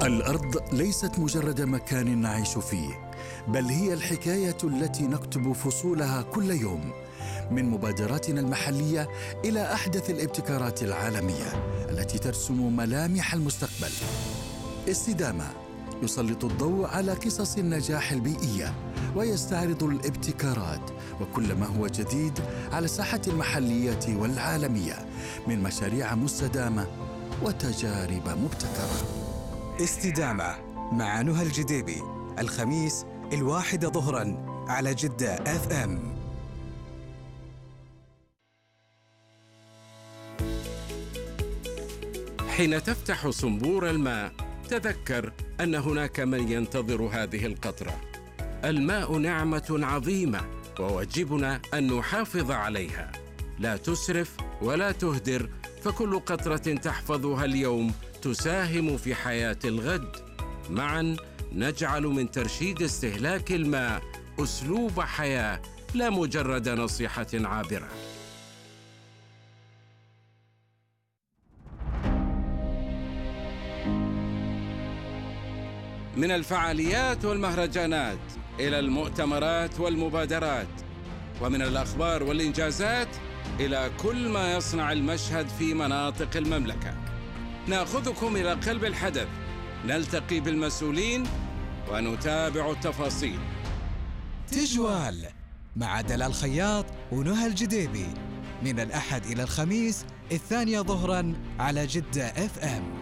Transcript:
الأرض ليست مجرد مكان نعيش فيه، بل هي الحكاية التي نكتب فصولها كل يوم، من مبادراتنا المحلية إلى أحدث الابتكارات العالمية التي ترسم ملامح المستقبل. استدامة يسلط الضوء على قصص النجاح البيئية ويستعرض الابتكارات وكل ما هو جديد على الساحة المحلية والعالمية من مشاريع مستدامة وتجارب مبتكرة. استدامة مع نهى الجديبي، الخميس 1 ظهراً على جدة FM. حين تفتح صنبور الماء تذكر أن هناك من ينتظر هذه القطرة. الماء نعمة عظيمة وواجبنا أن نحافظ عليها، لا تسرف ولا تهدر، فكل قطرة تحفظها اليوم تساهم في حياة الغد. معاً نجعل من ترشيد استهلاك الماء أسلوب حياة لا مجرد نصيحة عابرة. من الفعاليات والمهرجانات إلى المؤتمرات والمبادرات، ومن الأخبار والإنجازات إلى كل ما يصنع المشهد في مناطق المملكة، نأخذكم إلى قلب الحدث، نلتقي بالمسؤولين ونتابع التفاصيل. تجوال مع دلال خياط ونهى الجديبي، من الأحد إلى الخميس 2 ظهراً على جدة FM.